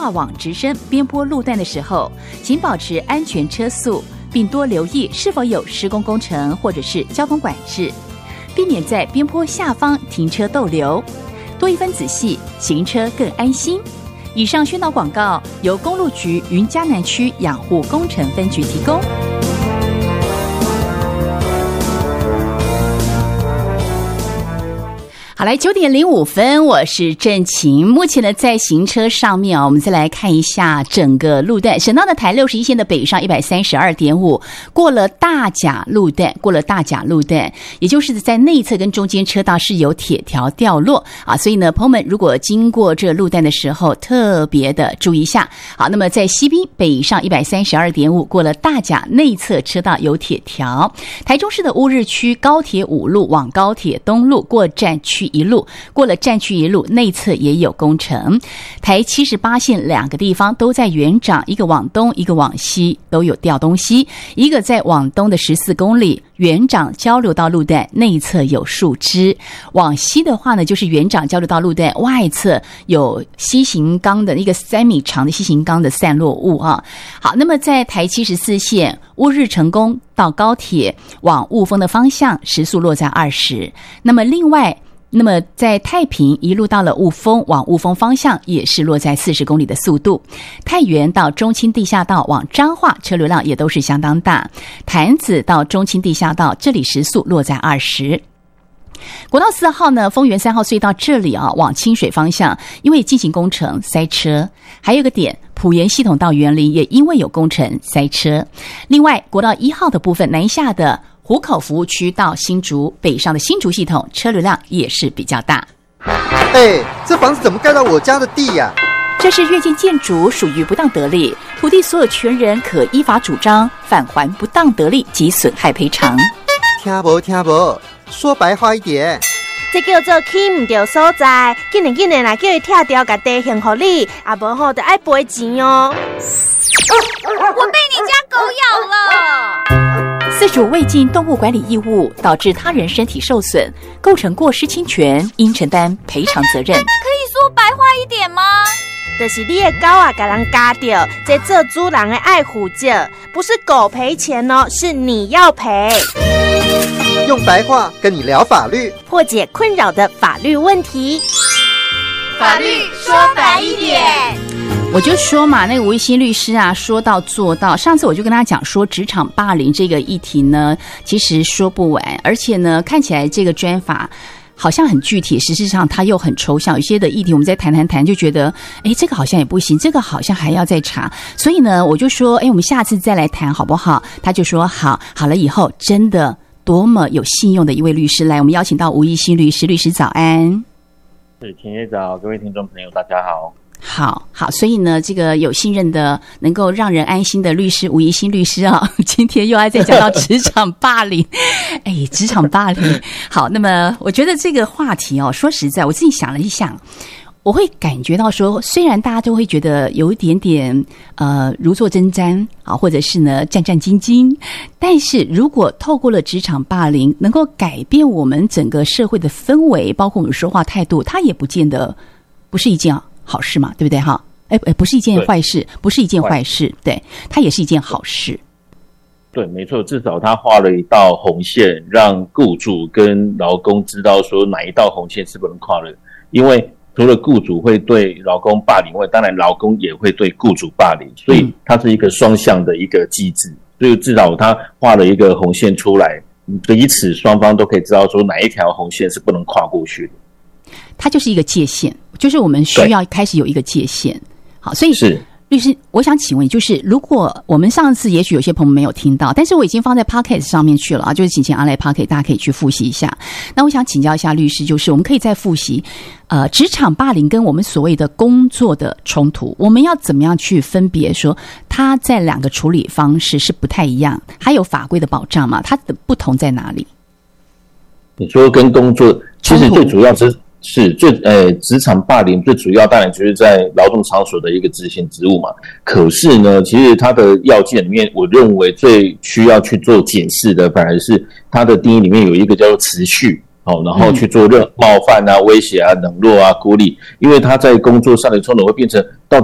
挂网直升边坡路段的时候，请保持安全车速，并多留意是否有施工工程或者是交通管制，避免在边坡下方停车逗留。多一分仔细，行车更安心。以上宣导广告由公路局云嘉南区养护工程分局提供。好，来9:05，我是郑晴。目前呢，在行车上面我们再来看一下整个路段。省道的台61线的北上 132.5， 过了大甲路段，也就是在内侧跟中间车道是有铁条掉落啊，所以呢，朋友们如果经过这个路段的时候，特别的注意一下。好，那么在西滨北上 132.5， 过了大甲内侧车道有铁条。台中市的乌日区高铁5路往高铁东路过站区一路，过了站区一路内侧也有工程。台78线两个地方都在原长，一个往东一个往西都有掉东西，一个在往东的14公里原长交流道路段内侧有树枝，往西的话呢，就是原长交流道路段外侧有西行钢的一个3米长的西行钢的散落物啊。好，那么在台74线乌日成功到高铁往雾峰的方向时速落在20，那么在太平一路到了雾峰，往雾峰方向也是落在40公里的速度。太原到中清地下道往彰化车流量也都是相当大。潭子到中清地下道这里时速落在20。国道4号呢，丰原3号隧道这里啊，往清水方向因为进行工程塞车。还有一个点，埔盐系统到园林也因为有工程塞车。另外国道1号的部分，南下的湖口服务区到新竹北上的新竹系统车流量也是比较大。 这房子怎么盖到我家的地呀？ 这是越境建筑，属于不当得利，土地所有权人可依法主张返还不当得利及损害赔偿。 听无，说白话一点， 这叫做起唔到所在，今年来叫伊拆掉，甲地还给你，啊无吼就爱赔钱哦。 我被你家狗咬了。 饲主未尽动物管理义务，导致他人身体受损，构成过失侵权，应承担赔偿责任。 可以说白话一点吗？ 就是你的狗啊，给人咬掉，这做主人的爱护者，不是狗赔钱哦，是你要赔。 用白话跟你聊法律， 破解困扰的法律问题。 法律说白一点。 我就说嘛，那个吴一新律师啊，说到做到。上次我就跟他讲说，职场霸凌这个议题呢，其实说不完，而且呢，看起来这个专法好像很具体，实际上它又很抽象。有些的议题我们再谈，就觉得，这个好像也不行，这个好像还要再查。所以呢，我就说，我们下次再来谈好不好？他就说好了以后，真的多么有信用的一位律师来，我们邀请到吴一新律师，律师早安。 是，晴姐早，各位听众朋友，大家好。 好，所以呢，这个有信任的、能够让人安心的律师吴一新律师啊，今天又要再讲到职场霸凌，职场霸凌。好，那么我觉得这个话题哦，说实在，我自己想了一想，我会感觉到说，虽然大家都会觉得有一点点如坐针毡啊，或者是呢战战兢兢，但是如果透过了职场霸凌，能够改变我们整个社会的氛围，包括我们说话态度，它也不见得不是一件好事嘛，对不对哈？不是一件坏事，不是一件坏事，对，它也是一件好事。 对，没错，至少他画了一道红线，让雇主跟劳工知道说哪一道红线是不能跨的。因为除了雇主会对劳工霸凌外，当然劳工也会对雇主霸凌，所以它是一个双向的一个机制。所以至少他画了一个红线出来，彼此双方都可以知道说哪一条红线是不能跨过去的。 它就是一个界限，就是我们需要开始有一个界限。好，所以是律师，我想请问，就是如果我们上次也许有些朋友没有听到，但是我已经放在 Podcast 上面去了啊，就是请阿来 Podcast， 大家可以去复习一下。那我想请教一下律师，就是我们可以再复习职场霸凌跟我们所谓的工作的冲突，我们要怎么样去分别说它在两个处理方式是不太一样，还有法规的保障嘛？它的不同在哪里？ 你说跟工作，其实最主要职场霸凌最主要当然就是在劳动场所的一个执行职务嘛。可是呢，其实它的要件里面，我认为最需要去做检视的，反而是它的定义里面有一个叫做持续。然后去做冒犯啊、威胁啊、冷落啊、孤立，因为他在工作上的冲突会变成到